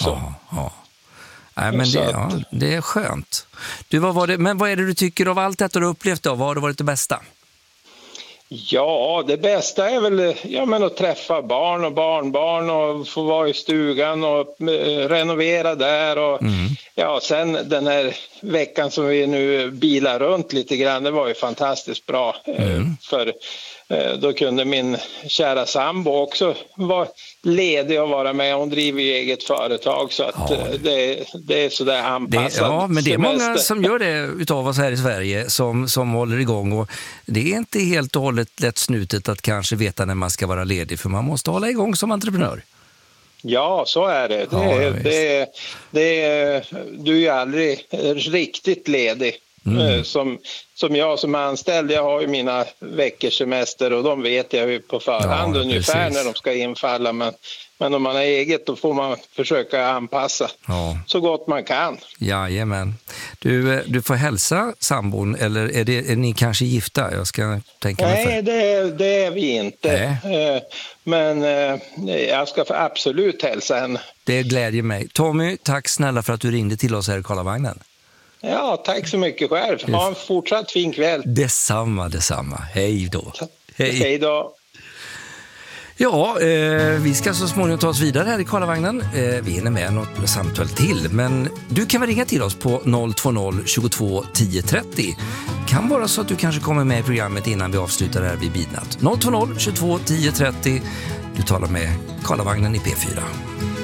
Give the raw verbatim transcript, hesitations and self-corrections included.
också. Ja, ja. Nej, men det, ja, det är skönt. Du, vad var det, men vad är det du tycker av allt detta du upplevt då? Vad har det varit det bästa? Ja, det bästa är väl ja, men att träffa barn och barnbarn och få vara i stugan och eh, renovera där. Och, mm. ja, sen den här veckan som vi nu bilar runt lite grann, det var ju fantastiskt bra. Mm. Eh, för eh, då kunde min kära sambo också vara ledig och vara med. Hon driver ju eget företag så att ja. det, det är sådär anpassat. Det, ja, men det är semester. Många som gör det utav oss här i Sverige som, som håller igång, och det är inte helt och hållet lätt snutet att kanske veta när man ska vara ledig, för man måste hålla igång som entreprenör. Ja, så är det. det, ja, det, det du är ju aldrig riktigt ledig. Mm. Som, som jag som anställd, jag har ju mina veckors semester och de vet jag ju på förhand ja, ungefär precis. När de ska infalla, men, men om man har eget då får man försöka anpassa ja. Så gott man kan. Jajamän. Du, du får hälsa sambon, eller är, det, är ni kanske gifta? Jag ska tänka mig för. Nej, det, det är vi inte. Nej. Men jag ska absolut hälsa henne. Det glädjer mig. Tommy, tack snälla för att du ringde till oss här i Karlavagnen. Ja, tack så mycket själv. Ha en fortsatt fin kväll. Detsamma, detsamma. Hej då. Hej, Hej då. Ja, eh, vi ska så småningom ta oss vidare här i Karlavagnen. Eh, vi hinner med något samtal till, men du kan väl ringa till oss på noll två noll tjugotvå tio trettio. Kan vara så att du kanske kommer med i programmet innan vi avslutar här vid midnatt. noll två noll tjugotvå tio trettio. Du talar med Karlavagnen i P fyra.